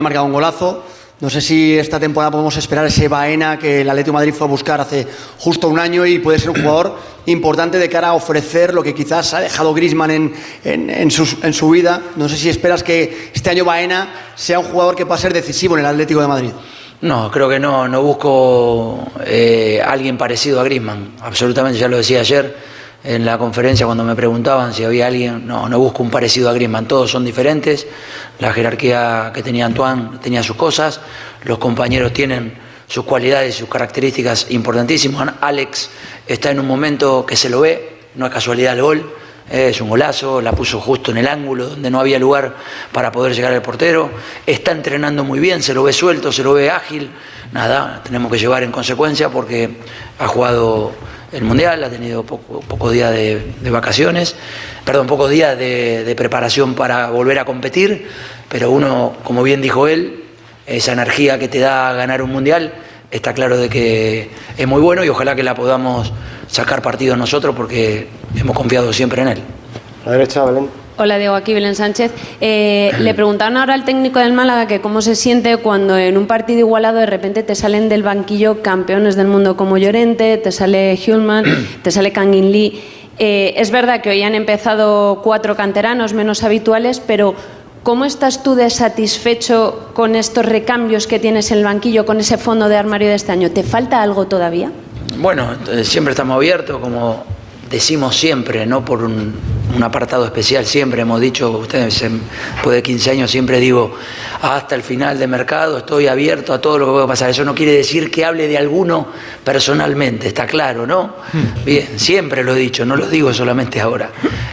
marcado un golazo. No sé si esta temporada podemos esperar ese Baena que el Atlético de Madrid fue a buscar hace justo un año y puede ser un jugador importante de cara a ofrecer lo que quizás ha dejado Griezmann en su vida. No sé si esperas que este año Baena sea un jugador que pueda ser decisivo en el Atlético de Madrid. No, creo que no busco alguien parecido a Griezmann, absolutamente, ya lo decía ayer en la conferencia cuando me preguntaban si había alguien, no busco un parecido a Griezmann, todos son diferentes, la jerarquía que tenía Antoine tenía sus cosas, los compañeros tienen sus cualidades y sus características importantísimas. Alex está en un momento que se lo ve, no es casualidad el gol, es un golazo, la puso justo en el ángulo donde no había lugar para poder llegar al portero, está entrenando muy bien, se lo ve suelto, se lo ve ágil, nada, tenemos que llevar en consecuencia porque ha jugado el Mundial, ha tenido pocos días de vacaciones, pocos días de preparación para volver a competir, pero uno, como bien dijo él, esa energía que te da ganar un Mundial, está claro de que es muy bueno y ojalá que la podamos sacar partido nosotros porque hemos confiado siempre en él. A la derecha, Belén. Hola Diego, aquí Belén Sánchez. Le preguntaban ahora al técnico del Málaga que cómo se siente cuando en un partido igualado de repente te salen del banquillo campeones del mundo como Llorente, te sale Hjulmand, te sale Kangin Lee. Es verdad que hoy han empezado 4 canteranos menos habituales, pero ¿cómo estás tú de satisfecho con estos recambios que tienes en el banquillo, con ese fondo de armario de este año? ¿Te falta algo todavía? Bueno, siempre estamos abiertos, como decimos siempre, no por un apartado especial, siempre hemos dicho, ustedes después de 15 años siempre digo, hasta el final de mercado estoy abierto a todo lo que pueda pasar. Eso no quiere decir que hable de alguno personalmente, está claro, ¿no? Bien, siempre lo he dicho, no lo digo solamente ahora.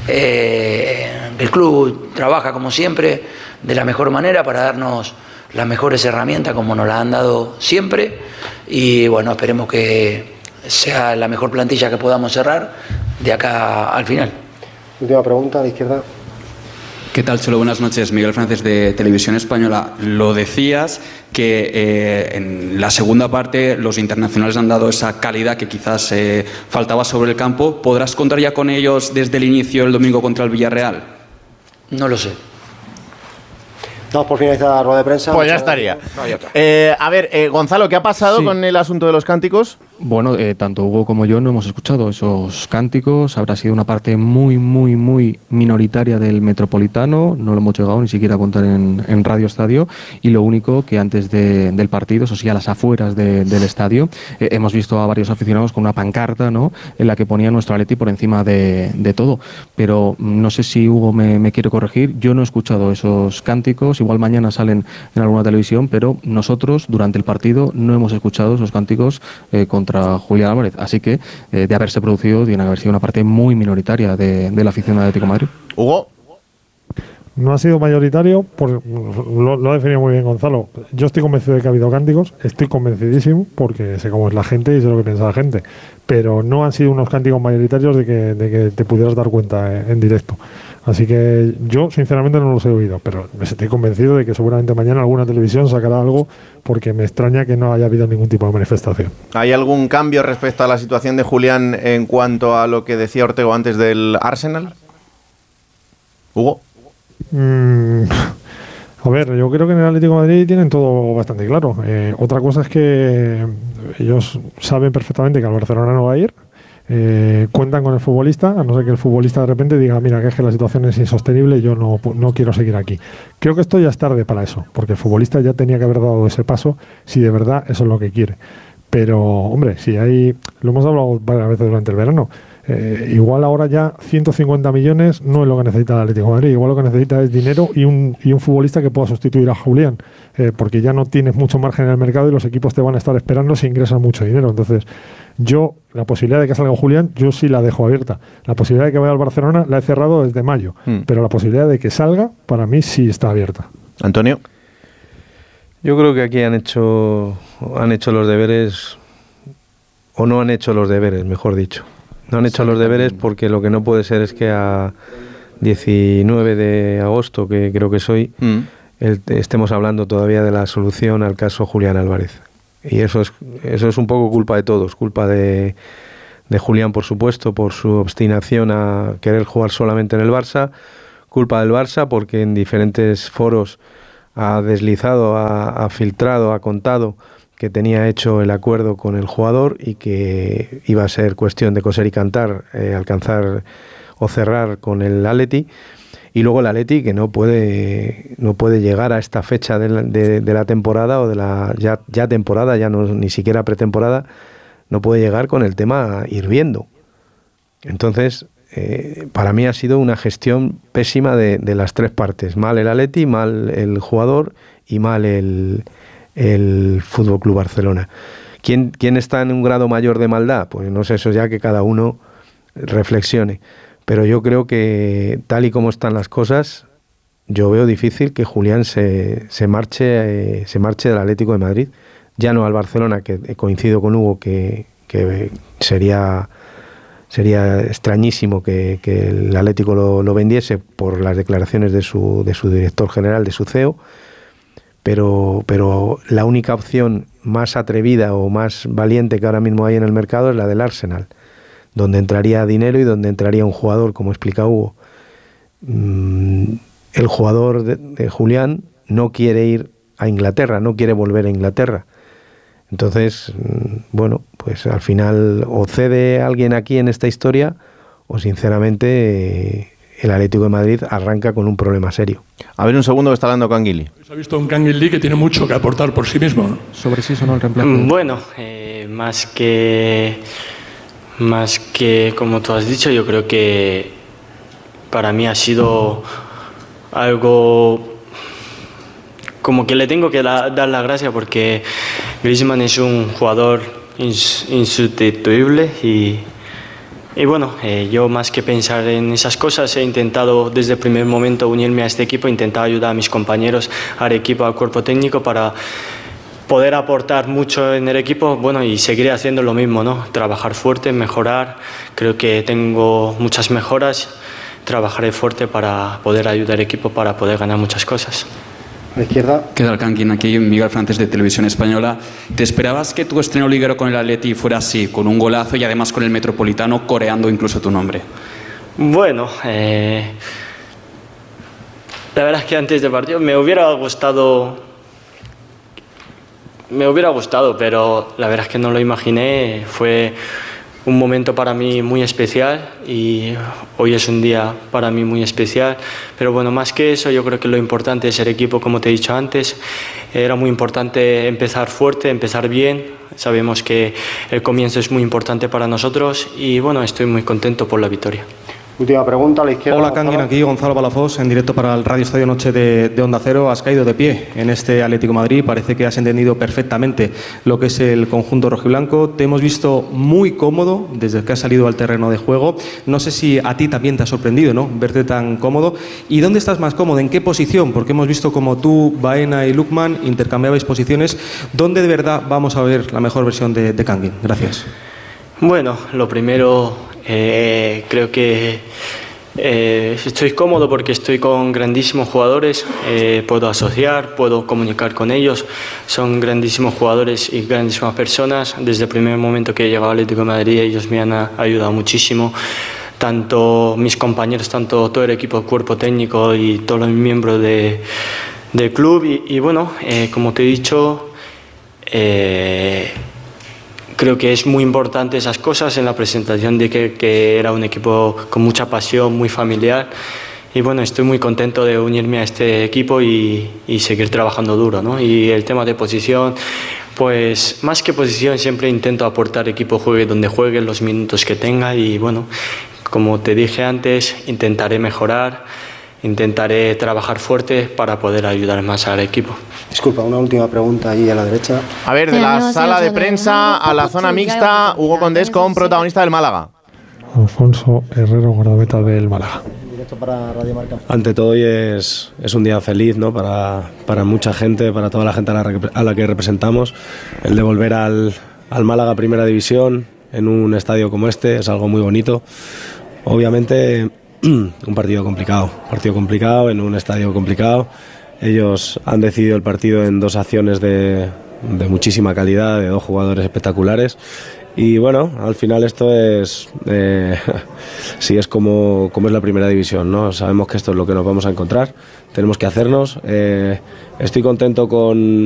El club trabaja como siempre de la mejor manera para darnos las mejores herramientas como nos las han dado siempre y bueno, esperemos que sea la mejor plantilla que podamos cerrar de acá al final. Última pregunta, a la izquierda. ¿Qué tal, Cholo? Buenas noches. Miguel Frances, de Televisión Española. Lo decías que en la segunda parte los internacionales han dado esa calidad que quizás faltaba sobre el campo. ¿Podrás contar ya con ellos desde el inicio el domingo contra el Villarreal? No lo sé. Damos por finalizada la rueda de prensa. Pues ya estaría. A ver, Gonzalo, ¿qué ha pasado con el asunto de los cánticos? Bueno, tanto Hugo como yo no hemos escuchado esos cánticos. Habrá sido una parte muy minoritaria del Metropolitano. No lo hemos llegado ni siquiera a contar en Radio Estadio. Y lo único que antes del partido, eso sí, a las afueras del estadio, hemos visto a varios aficionados con una pancarta, ¿no?, en la que ponía nuestro Atleti por encima de todo. Pero no sé si Hugo me quiere corregir. Yo no he escuchado esos cánticos. Igual mañana salen en alguna televisión, pero nosotros durante el partido no hemos escuchado esos cánticos contra Julián Álvarez, así que de haberse producido tiene que haber sido una parte muy minoritaria de la afición de Atlético de Madrid. Hugo. No ha sido mayoritario, lo ha definido muy bien Gonzalo. Yo estoy convencido de que ha habido cánticos, estoy convencidísimo, porque sé cómo es la gente y sé lo que piensa la gente, pero no han sido unos cánticos mayoritarios de que te pudieras dar cuenta en directo. Así que yo, sinceramente, no los he oído, pero estoy convencido de que seguramente mañana alguna televisión sacará algo, porque me extraña que no haya habido ningún tipo de manifestación. ¿Hay algún cambio respecto a la situación de Julián en cuanto a lo que decía Ortego antes del Arsenal? Hugo. A ver, yo creo que en el Atlético de Madrid tienen todo bastante claro. Otra cosa es que ellos saben perfectamente que al Barcelona no va a ir. Cuentan con el futbolista, a no ser que el futbolista de repente diga, mira, que es que la situación es insostenible y yo no quiero seguir aquí. Creo que esto ya es tarde para eso, porque el futbolista ya tenía que haber dado ese paso si de verdad eso es lo que quiere. Pero, hombre, si hay, lo hemos hablado varias veces durante el verano, igual ahora ya 150 millones no es lo que necesita el Atlético de Madrid, igual lo que necesita es dinero y un futbolista que pueda sustituir a Julián, porque ya no tienes mucho margen en el mercado y los equipos te van a estar esperando si ingresan mucho dinero. Entonces, yo, la posibilidad de que salga Julián, yo sí la dejo abierta. La posibilidad de que vaya al Barcelona la he cerrado desde mayo, pero la posibilidad de que salga, para mí sí está abierta. Antonio. Yo creo que aquí han hecho los deberes, o no han hecho los deberes, mejor dicho. No han hecho los deberes porque lo que no puede ser es que a 19 de agosto, que creo que es hoy, estemos hablando todavía de la solución al caso Julián Álvarez. Y eso es un poco culpa de todos, culpa de Julián, por supuesto, por su obstinación a querer jugar solamente en el Barça, culpa del Barça porque en diferentes foros ha deslizado, ha filtrado, ha contado que tenía hecho el acuerdo con el jugador y que iba a ser cuestión de coser y cantar, alcanzar o cerrar con el Atleti. Y luego el Atleti, que no puede llegar a esta fecha de la temporada, o de la ya temporada, ya no ni siquiera pretemporada, no puede llegar con el tema hirviendo. Entonces, para mí ha sido una gestión pésima de las tres partes. Mal el Atleti, mal el jugador y mal el Fútbol Club Barcelona. ¿Quién está en un grado mayor de maldad? Pues no sé, eso ya que cada uno reflexione. Pero yo creo que tal y como están las cosas, yo veo difícil que Julián se marche del Atlético de Madrid. Ya no al Barcelona, que coincido con Hugo que sería extrañísimo que el Atlético lo vendiese por las declaraciones de su director general, de su CEO, pero la única opción más atrevida o más valiente que ahora mismo hay en el mercado es la del Arsenal, donde entraría dinero y donde entraría un jugador, como explica Hugo. El jugador de Julián no quiere ir a Inglaterra, no quiere volver a Inglaterra. Entonces, bueno, pues al final o cede alguien aquí en esta historia o sinceramente el Atlético de Madrid arranca con un problema serio. A ver un segundo, que está hablando Canguilí. Se ha visto un Canguilí que tiene mucho que aportar por sí mismo, ¿no? Sobre sí sonó el reemplazo. Bueno, más que como tú has dicho, yo creo que para mí ha sido algo como que le tengo que dar la gracia, porque Griezmann es un jugador insustituible y bueno, yo más que pensar en esas cosas he intentado desde el primer momento unirme a este equipo, he intentado ayudar a mis compañeros, al equipo, al cuerpo técnico para poder aportar mucho en el equipo, bueno, y seguiré haciendo lo mismo, ¿no? Trabajar fuerte, mejorar, creo que tengo muchas mejoras, trabajaré fuerte para poder ayudar al equipo, para poder ganar muchas cosas. A la izquierda. ¿Qué tal, Canguín? Aquí Miguel Francés de Televisión Española. ¿Te esperabas que tu estreno liguero con el Atleti fuera así, con un golazo y además con el Metropolitano coreando incluso tu nombre? Bueno, la verdad es que antes del partido me hubiera gustado, pero la verdad es que no lo imaginé. Fue un momento para mí muy especial y hoy es un día para mí muy especial. Pero bueno, más que eso, yo creo que lo importante es el equipo, como te he dicho antes. Era muy importante empezar fuerte, empezar bien. Sabemos que el comienzo es muy importante para nosotros y bueno, estoy muy contento por la victoria. Última pregunta, a la izquierda. Hola, Canguín, aquí Gonzalo Palafox, en directo para el Radio Estadio Noche de Onda Cero. Has caído de pie en este Atlético de Madrid. Parece que has entendido perfectamente lo que es el conjunto rojiblanco. Te hemos visto muy cómodo desde que has salido al terreno de juego. No sé si a ti también te ha sorprendido, ¿no?, verte tan cómodo. ¿Y dónde estás más cómodo? ¿En qué posición? Porque hemos visto como tú, Baena y Lookman intercambiabais posiciones. ¿Dónde de verdad vamos a ver la mejor versión de Canguín? Gracias. Bueno, lo primero... creo que estoy cómodo porque estoy con grandísimos jugadores, puedo asociar, puedo comunicar con ellos, son grandísimos jugadores y grandísimas personas. Desde el primer momento que he llegado al Atlético de Madrid ellos me han ayudado muchísimo, tanto mis compañeros, tanto todo el equipo, el cuerpo técnico y todos los miembros del club y bueno, como te he dicho, creo que es muy importante esas cosas en la presentación de que era un equipo con mucha pasión, muy familiar. Y bueno, estoy muy contento de unirme a este equipo y seguir trabajando duro, ¿no? Y el tema de posición, pues más que posición siempre intento aportar equipo, juegue donde juegue, los minutos que tenga. Y bueno, como te dije antes, intentaré mejorar, intentaré trabajar fuerte para poder ayudar más al equipo. Disculpa, una última pregunta ahí a la derecha. A ver, de la sala de prensa a la zona mixta, Hugo Condés con protagonista del Málaga. Alfonso Herrero, guardameta del Málaga. Directo para Radio Marca. Ante todo hoy es un día feliz, ¿no?, para mucha gente, para toda la gente a la que representamos. El de volver al Málaga Primera División en un estadio como este es algo muy bonito. Obviamente un partido complicado en un estadio complicado. Ellos han decidido el partido en dos acciones de muchísima calidad, de dos jugadores espectaculares Y bueno, al final esto es, sí, es como es la primera división, ¿no? Sabemos que esto es lo que nos vamos a encontrar, tenemos que hacernos. Estoy contento con